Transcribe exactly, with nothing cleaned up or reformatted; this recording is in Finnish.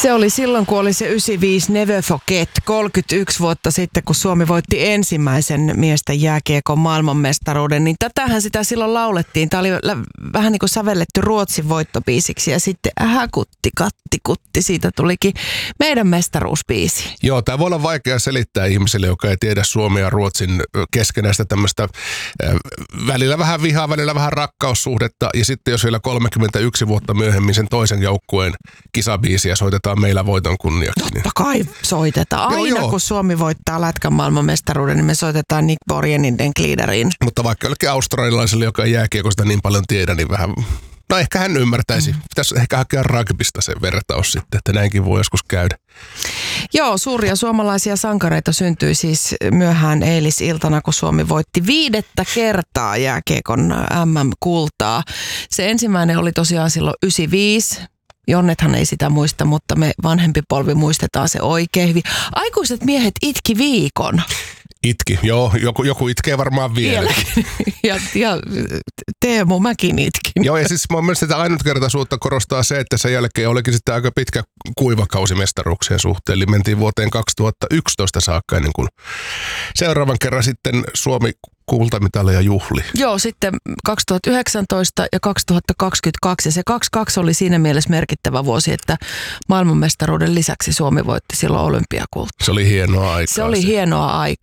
Se oli silloin, kun oli se yhdeksänkymmentäviisi Never Forget, kolmekymmentäyksi vuotta sitten, kun Suomi voitti ensimmäisen miesten jääkiekon maailmanmestaruuden, niin tätähän sitä silloin laulettiin. Tämä oli vähän niin kuin sävelletty Ruotsin voittobiisiksi ja sitten ähäkutti, katti, kutti, siitä tulikin meidän mestaruusbiisi. Joo, tämä voi olla vaikea selittää ihmiselle, joka ei tiedä Suomen ja Ruotsin keskenäistä tämmöistä äh, välillä vähän vihaa, välillä vähän rakkaussuhdetta ja sitten jos vielä kolmekymmentäyksi vuotta myöhemmin sen toisen joukkueen kisabiisiä soitetaan meillä voiton kunniaksi. Totta kai soitetaan. Aina joo, joo. kun Suomi voittaa lätkän maailmanmestaruuden, niin me soitetaan Nick Borgenin Den Gliederin. Mutta vaikka jollekin australialaiselle, joka ei jääkiekosta niin paljon tiedä, niin vähän... No ehkä hän ymmärtäisi. Mm. Pitäisi ehkä hakea rugbysta sen vertaus sitten, että näinkin voi joskus käydä. Joo, suuria suomalaisia sankareita syntyi siis myöhään eilisiltana, kun Suomi voitti viidettä kertaa jääkiekon äm äm-kultaa. Se ensimmäinen oli tosiaan silloin yhdeksänkymmentäviisi. Jonnethan ei sitä muista, mutta me vanhempi polvi muistetaan se oikein hyvin. Aikuiset miehet itki viikon. Itki, joo. Joku, joku itkee varmaan vielä. ja, ja Teemu, mäkin itkin. Joo, ja siis mun mielestä sitä ainutkertaisuutta korostaa se, että sen jälkeen olikin sitten aika pitkä kuivakausi mestaruuksien suhteen. Eli mentiin vuoteen kaksituhattayksitoista saakka ennen kuin seuraavan kerran sitten Suomi kultamitaleja juhli. Joo, sitten kaksituhattayhdeksäntoista ja kaksituhattakaksikymmentäkaksi. Ja se kaksikymmentäkaksi oli siinä mielessä merkittävä vuosi, että maailmanmestaruuden lisäksi Suomi voitti silloin olympiakultaa. Se oli hienoa aikaa. Se oli se. hienoa aikaa.